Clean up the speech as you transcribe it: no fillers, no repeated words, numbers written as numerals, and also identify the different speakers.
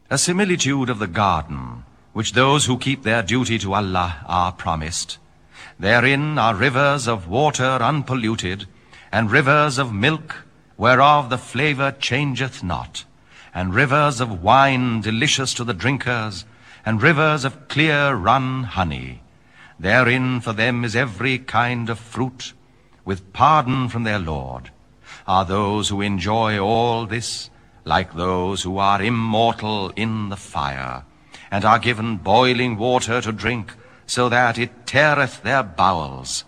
Speaker 1: A similitude of the garden, which those who keep their duty to Allah are promised. Therein are rivers of water unpolluted, and rivers of milk, whereof the flavor changeth not, and rivers of wine delicious to the drinkers, and rivers of clear run honey. Therein for them is every kind of fruit, with pardon from their Lord. Are those who enjoy all this like those who are immortal in the fire, and are given boiling water to drink, so that it teareth their bowels?